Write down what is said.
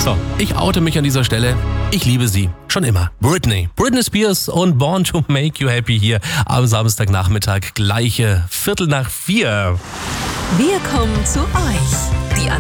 So, ich oute mich an dieser Stelle. Ich liebe sie. Schon immer. Britney Spears und Born to Make You Happy hier am Samstagnachmittag. Gleiche 3:45. Wir kommen zu euch. Die